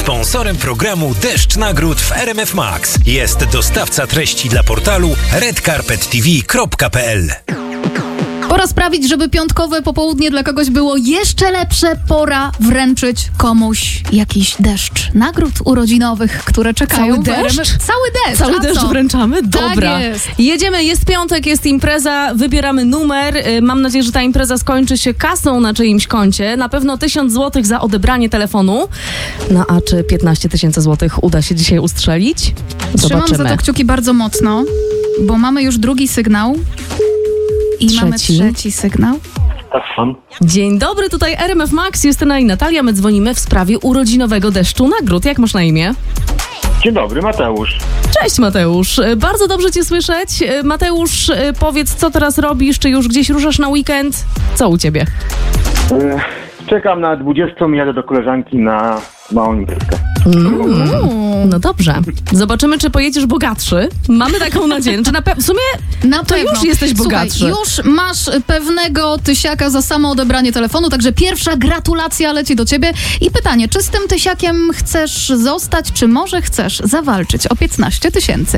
Sponsorem programu Deszcz Nagród w RMF Max jest dostawca treści dla portalu redcarpettv.pl. Pora sprawić, żeby piątkowe popołudnie dla kogoś było jeszcze lepsze. Pora wręczyć komuś jakiś deszcz nagród urodzinowych, które czekają. Cały deszcz? Cały deszcz. Cały deszcz wręczamy? Dobra. Tak jest. Jedziemy, jest piątek, jest impreza, wybieramy numer. Mam nadzieję, że ta impreza skończy się kasą na czyimś koncie. Na pewno 1000 zł za odebranie telefonu. No a czy 15 000 złotych uda się dzisiaj ustrzelić? Trzymam za to kciuki bardzo mocno, bo mamy już drugi sygnał. I mamy trzeci sygnał. Dzień dobry, tutaj RMF Max, Justyna i Natalia. My dzwonimy w sprawie urodzinowego deszczu nagród. Jak masz na imię? Dzień dobry, Mateusz. Cześć Mateusz, bardzo dobrze Cię słyszeć. Mateusz, powiedz, co teraz robisz? Czy już gdzieś ruszasz na weekend? Co u Ciebie? Czekam na 20, jadę do koleżanki na małą imprezkę. No dobrze. Zobaczymy, czy pojedziesz bogatszy. Mamy taką nadzieję. Czy w sumie to już jesteś bogatszy. Słuchaj, już masz pewnego tysiaka za samo odebranie telefonu, także pierwsza gratulacja leci do ciebie. I pytanie, czy z tym tysiakiem chcesz zostać, czy może chcesz zawalczyć o 15 000?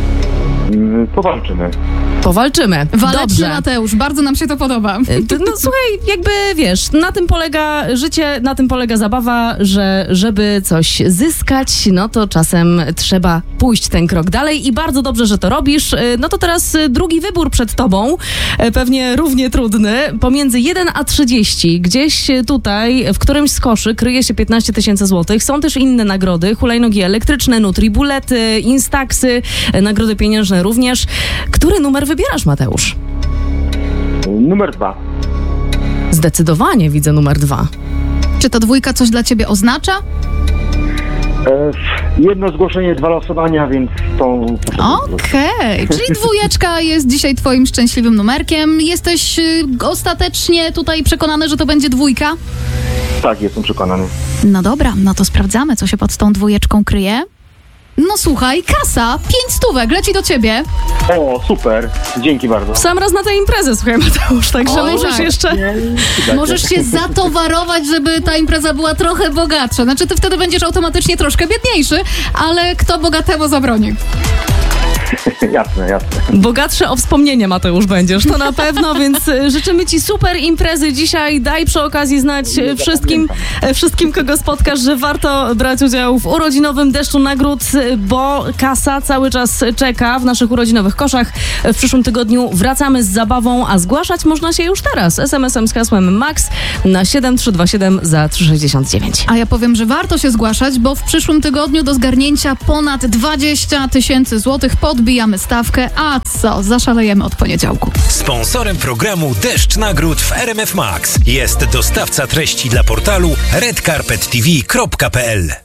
Powalczymy. Dobrze. Mateusz, bardzo nam się to podoba. No słuchaj, jakby wiesz, na tym polega życie, na tym polega zabawa, że żeby coś zyskać, no to czasem trzeba pójść ten krok dalej i bardzo dobrze, że to robisz. No to teraz drugi wybór przed tobą, pewnie równie trudny, pomiędzy 1 a 30. Gdzieś tutaj, w którymś z koszy kryje się 15 000 złotych. Są też inne nagrody, hulajnogi elektryczne, nutribulety, instaxy, nagrody pieniężne również. Który numer wybierasz, Mateusz? Numer 2. Zdecydowanie widzę numer 2. Czy ta dwójka coś dla ciebie oznacza? Jedno zgłoszenie, 2 losowania, więc to... Okej, czyli dwójeczka jest dzisiaj twoim szczęśliwym numerkiem. Jesteś ostatecznie tutaj przekonany, że to będzie dwójka? Tak, jestem przekonany. No dobra, no to sprawdzamy, co się pod tą dwójeczką kryje. No słuchaj, kasa, 5 stówek, leci do ciebie. O, super, dzięki bardzo. W sam raz na tę imprezę, słuchaj Mateusz, także możesz jeszcze... Możesz się zatowarować, żeby ta impreza była trochę bogatsza. Znaczy ty wtedy będziesz automatycznie troszkę biedniejszy, ale kto bogatemu zabroni? Jasne. Bogatsze o wspomnienie, Mateusz, będziesz, to na pewno, więc życzymy Ci super imprezy dzisiaj. Daj przy okazji znać wszystkim, kogo spotkasz, że warto brać udział w urodzinowym deszczu nagród, bo kasa cały czas czeka w naszych urodzinowych koszach. W przyszłym tygodniu wracamy z zabawą, a zgłaszać można się już teraz. SMS-em z hasłem MAX na 7327 za 369. A ja powiem, że warto się zgłaszać, bo w przyszłym tygodniu do zgarnięcia ponad 20 000 złotych podbijamy stawkę, a co? Zaszalejemy od poniedziałku. Sponsorem programu Deszcz Nagród w RMF Max jest dostawca treści dla portalu redcarpettv.pl.